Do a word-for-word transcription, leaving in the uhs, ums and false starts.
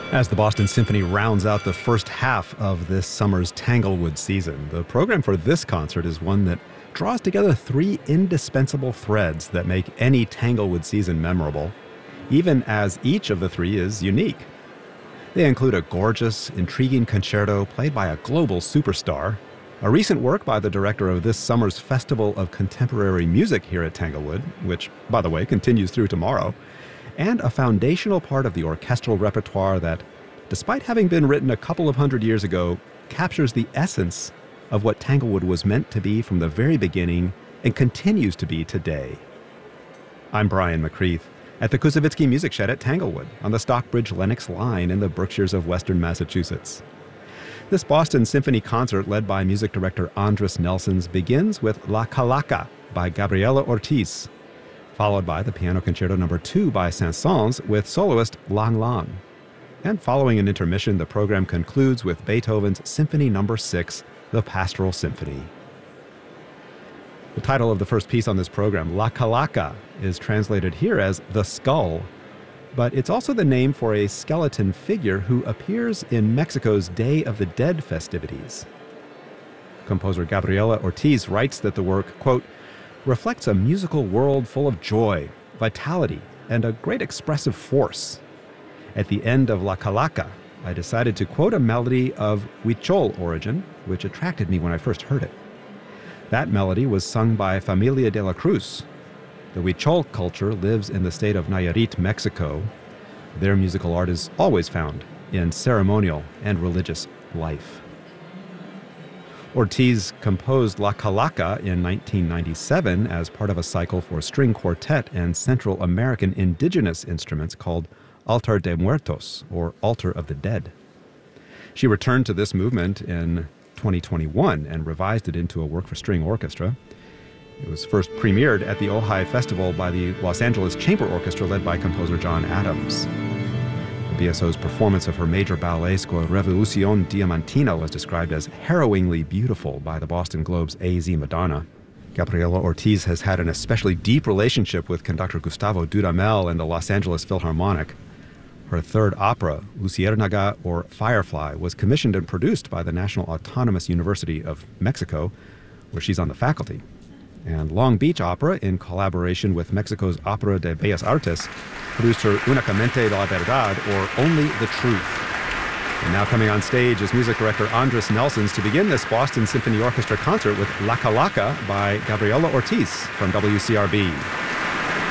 As the Boston Symphony rounds out the first half of this summer's Tanglewood season, the program for this concert is one that draws together three indispensable threads that make any Tanglewood season memorable, even as each of the three is unique. They include a gorgeous, intriguing concerto played by a global superstar, a recent work by the director of this summer's Festival of Contemporary Music here at Tanglewood, which, by the way, continues through tomorrow, and a foundational part of the orchestral repertoire that, despite having been written a couple of hundred years ago, captures the essence of what Tanglewood was meant to be from the very beginning and continues to be today. I'm Brian McCreath at the Kusavitsky Music Shed at Tanglewood on the Stockbridge Lenox line in the Berkshires of western Massachusetts. This Boston Symphony concert, led by music director Andres Nelsons, begins with La Calaca by Gabriela Ortiz, followed by the Piano Concerto Number two by Saint-Saëns with soloist Lang Lang. And following an intermission, the program concludes with Beethoven's Symphony Number six, the Pastoral Symphony. The title of the first piece on this program, La Calaca, is translated here as The Skull, but it's also the name for a skeleton figure who appears in Mexico's Day of the Dead festivities. Composer Gabriela Ortiz writes that the work, quote, reflects a musical world full of joy, vitality, and a great expressive force. At the end of La Calaca, I decided to quote a melody of Huichol origin, which attracted me when I first heard it. That melody was sung by Familia de la Cruz. The Huichol culture lives in the state of Nayarit, Mexico. Their musical art is always found in ceremonial and religious life. Ortiz composed La Calaca in nineteen ninety-seven as part of a cycle for string quartet and Central American indigenous instruments called Altar de Muertos, or Altar of the Dead. She returned to this movement in twenty twenty-one and revised it into a work for string orchestra. It was first premiered at the Ojai Festival by the Los Angeles Chamber Orchestra led by composer John Adams. The B S O's performance of her major ballet score Revolución Diamantina was described as harrowingly beautiful by the Boston Globe's A Z Madonna. Gabriela Ortiz has had an especially deep relationship with conductor Gustavo Dudamel and the Los Angeles Philharmonic. Her third opera, Luciérnaga or Firefly, was commissioned and produced by the National Autonomous University of Mexico, where she's on the faculty. And Long Beach Opera, in collaboration with Mexico's Opera de Bellas Artes, produced her Únicamente la Verdad, or Only the Truth. And now coming on stage is music director Andres Nelsons to begin this Boston Symphony Orchestra concert with La Calaca by Gabriela Ortiz from W C R B.